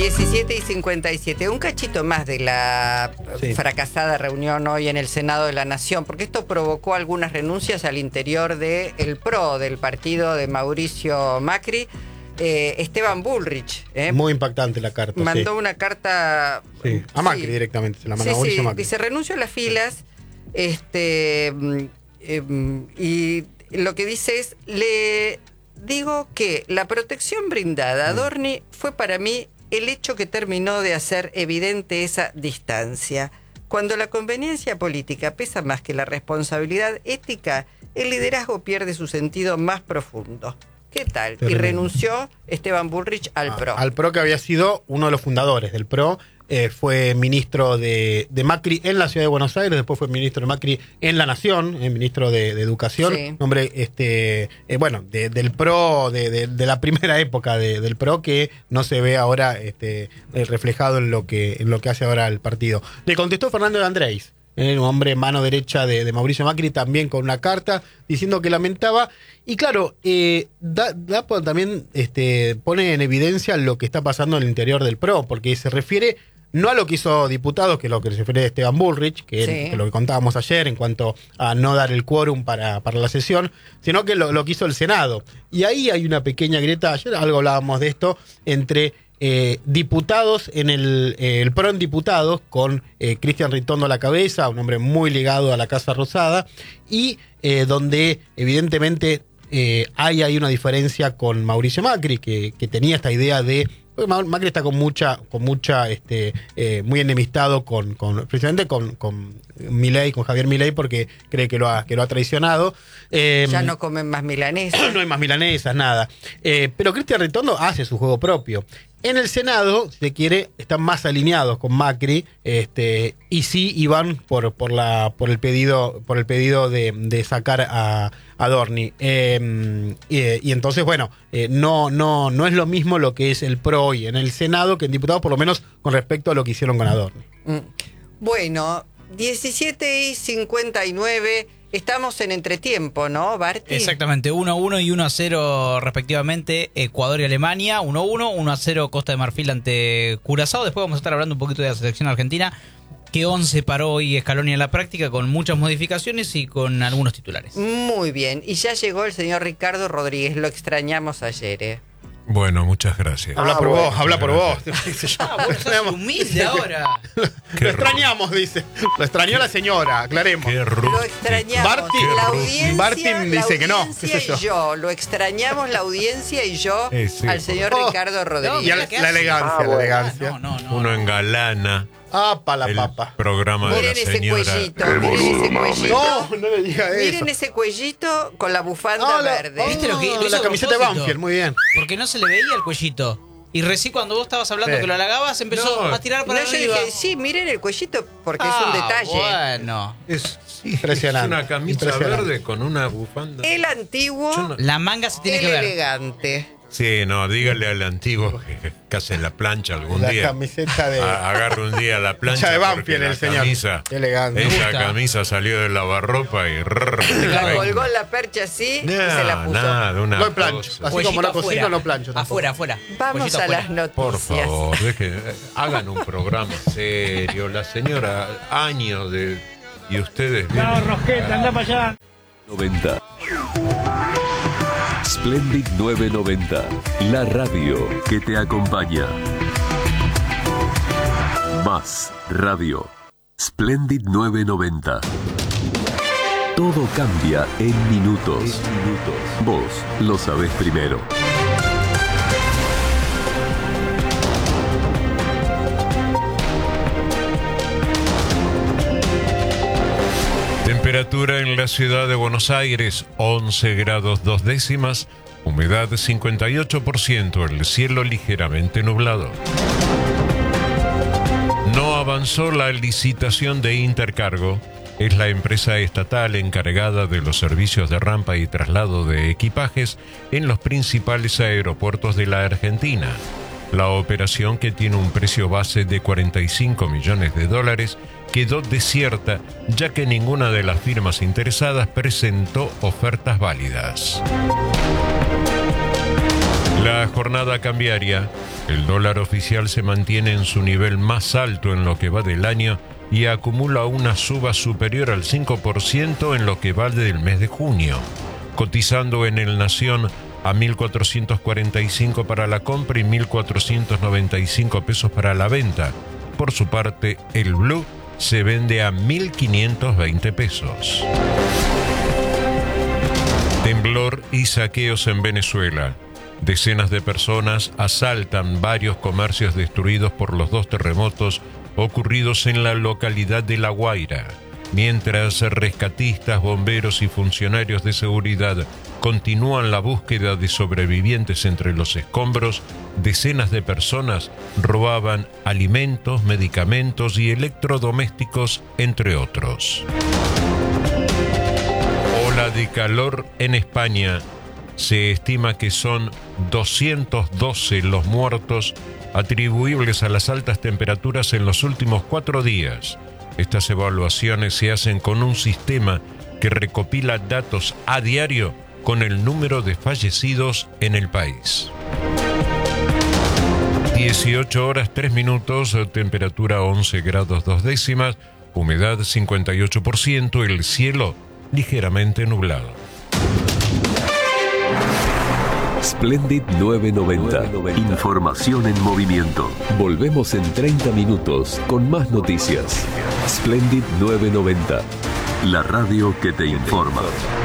17:57. Un cachito más de la fracasada reunión hoy en el Senado de la Nación, porque esto provocó algunas renuncias al interior del PRO, del partido de Mauricio Macri. Esteban Bullrich. Muy impactante la carta. Mandó una carta. A Macri directamente, se la mandó a Mauricio Macri. Dice: renuncio a las filas. Y lo que dice es: le digo que la protección brindada a Adorni fue para mí el hecho que terminó de hacer evidente esa distancia. Cuando la conveniencia política pesa más que la responsabilidad ética, el liderazgo pierde su sentido más profundo. ¿Qué tal? Y renunció Esteban Bullrich al PRO. Al PRO, que había sido uno de los fundadores del PRO. Fue ministro de Macri en la ciudad de Buenos Aires, después fue ministro de Macri en la Nación, ministro de Educación. Sí. Hombre, del PRO, de la primera época del PRO, que no se ve ahora reflejado en lo que hace ahora el partido. Le contestó Fernando de Andrés, un hombre mano derecha de Mauricio Macri, también con una carta diciendo que lamentaba. Y claro, también pone en evidencia lo que está pasando en el interior del PRO, porque se refiere no a lo que hizo diputados, que es lo que se refiere a Esteban Bullrich, que es lo que contábamos ayer en cuanto a no dar el quórum para la sesión, sino que lo que hizo el Senado. Y ahí hay una pequeña grieta, ayer algo hablábamos de esto, entre diputados en el PRO en diputados, con Cristian Ritondo a la cabeza, un hombre muy ligado a la Casa Rosada, y donde evidentemente hay una diferencia con Mauricio Macri, que tenía esta idea de... Macri está muy enemistado precisamente con Milei, con Javier Milei, porque cree que lo ha traicionado. Ya no comen más milanesas. No hay más milanesas, nada. Pero Cristian Ritondo hace su juego propio. En el Senado, si se quiere, están más alineados con Macri, y sí iban por el pedido de sacar a Adorni. Y entonces, bueno, no es lo mismo lo que es el PRO hoy en el Senado que en diputados, por lo menos con respecto a lo que hicieron con Adorni. Bueno, 17:59. Estamos en entretiempo, ¿no, Barty? Exactamente, 1-1 y 1-0 respectivamente, Ecuador y Alemania, 1-1, 1-0 Costa de Marfil ante Curazao. Después vamos a estar hablando un poquito de la selección argentina, que 11 paró hoy Scaloni en la práctica, con muchas modificaciones y con algunos titulares. Muy bien, y ya llegó el señor Ricardo Rodríguez, lo extrañamos ayer, Bueno, muchas gracias. Habla por vos. Sos humilde ahora. Lo extrañamos, dice. Lo extrañó la señora, aclaremos. Lo extrañamos. La audiencia, Barty dice que no. Yo. Lo extrañamos, la audiencia y yo, al señor Ricardo Rodríguez. Y la elegancia. No. Uno engalana. La papa. Programa de la señora. Miren ese cuellito. No le diga eso. Miren ese cuellito con la bufanda verde. ¿Viste lo que hizo la camiseta de Banfield, muy bien. Porque no se le veía el cuellito. Y recién cuando vos estabas hablando que lo halagabas, empezó a tirar para arriba. Yo dije, sí, miren el cuellito, porque es un detalle. Bueno. Es impresionante. Es una camisa verde con una bufanda. El antiguo, la manga se tiene que ver. elegante. Sí, no, dígale al antiguo que hace la plancha algún día. La camiseta de... Agarre un día la plancha de Banfield, el señor. Qué elegante. Esa camisa salió de lavarropa y... La colgó en la percha así y se la puso. No plancho. Así como no cocino, no plancho. Afuera. Vamos a las noticias. Por favor, hagan un programa serio. La señora, años de... Y ustedes... No, Rosqueta, anda para allá. 90. Splendid 990, la radio que te acompaña. Más radio. Splendid 990. Todo cambia en minutos. Vos lo sabés primero. Temperatura en la ciudad de Buenos Aires, 11 grados 2 décimas, humedad 58%, el cielo ligeramente nublado. No avanzó la licitación de Intercargo, es la empresa estatal encargada de los servicios de rampa y traslado de equipajes en los principales aeropuertos de la Argentina. La operación, que tiene un precio base de $45 millones, quedó desierta, ya que ninguna de las firmas interesadas presentó ofertas válidas. La jornada cambiaria El dólar oficial se mantiene en su nivel más alto en lo que va del año y acumula una suba superior al 5% en lo que va del mes de junio, cotizando en el Nación a 1.445 para la compra y 1.495 pesos para la venta. Por su parte, el blue se vende a 1.520 pesos. Temblor y saqueos en Venezuela. Decenas de personas asaltan varios comercios destruidos por los 2 terremotos ocurridos en la localidad de La Guaira. Mientras rescatistas, bomberos y funcionarios de seguridad continúan la búsqueda de sobrevivientes entre los escombros, decenas de personas robaban alimentos, medicamentos y electrodomésticos, entre otros. Ola de calor en España. Se estima que son 212 los muertos atribuibles a las altas temperaturas en los últimos 4 días. Estas evaluaciones se hacen con un sistema que recopila datos a diario con el número de fallecidos en el país. 18 horas 3 minutos, temperatura 11 grados 2 décimas, humedad 58%, el cielo ligeramente nublado. Splendid 990. Información en movimiento. Volvemos en 30 minutos con más noticias. Splendid 990. La radio que te informa.